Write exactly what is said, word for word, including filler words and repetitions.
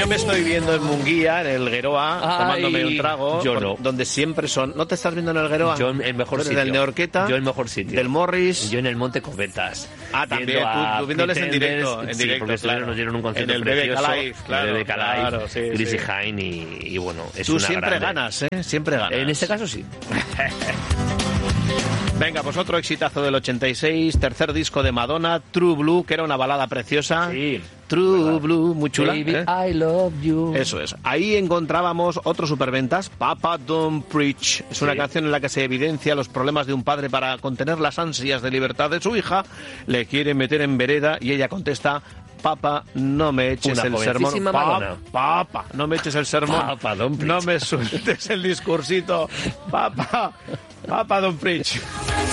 me estoy viendo en Munguía, en el Gueroa, Ay, tomándome un trago. yo no. Donde siempre son... ¿No te estás viendo en el Gueroa? Yo en el mejor sitio. Del Neorqueta. Yo en el mejor sitio. Del Morris. Yo en el Monte Covetas. Ah, también, tú, tú viéndoles en directo. En sí, directo, porque claro. Nos dieron un concierto en el precioso. B B K Live, claro. En el B B K Live, claro, sí, Chrissy sí. Hine y, y bueno, es Tú una siempre grande. ganas, ¿eh? Siempre ganas. En este caso sí. Venga, pues otro exitazo del ochenta y seis, tercer disco de Madonna, True Blue, que era una balada preciosa. Sí. True ¿verdad? Blue, muy chula. Baby, ¿eh? I love you. Eso es. Ahí encontrábamos otros superventas, Papa Don't Preach. Es una Sí. canción en la que se evidencia los problemas de un padre para contener las ansias de libertad de su hija. Le quiere meter en vereda y ella contesta: Papa, no me eches Una el sermón. jovencísima Madonna. Pa- Papa, no me eches el sermón. Papa, don't preach. No me sueltes el discursito. Papa, Papa, don't preach.